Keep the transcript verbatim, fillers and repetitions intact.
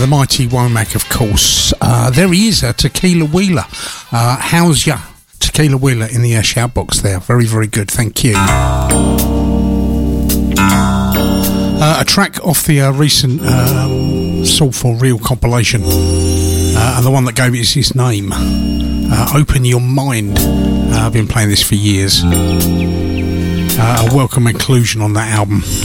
the mighty Womack, of course. Uh, there he is, uh, Tequila Wheeler. Uh, how's ya? Tequila Wheeler in the uh, shout box there. Very, very good. Thank you. Uh, a track off the uh, recent um, Soul for Real compilation. Uh, and the one that gave it his name. Uh, Open Your Mind. Uh, I've been playing this for years. Uh, a welcome inclusion on that album.